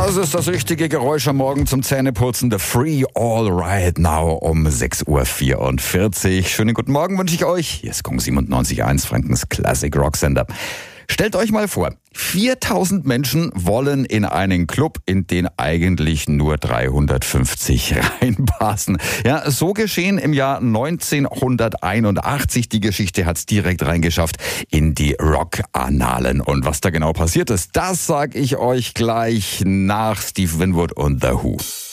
Das ist das richtige Geräusch am Morgen zum Zähneputzen. The Free All Right Now um 6.44 Uhr. Schönen guten Morgen wünsche ich euch. Hier ist Kong 97.1, Frankens Classic Rock Sender. Stellt euch mal vor, 4000 Menschen wollen in einen Club, in den eigentlich nur 350 reinpassen. Ja, so geschehen im Jahr 1981. Die Geschichte hat's direkt reingeschafft in die Rock-Annalen. Und was da genau passiert ist, das sag ich euch gleich nach Steve Winwood und The Who.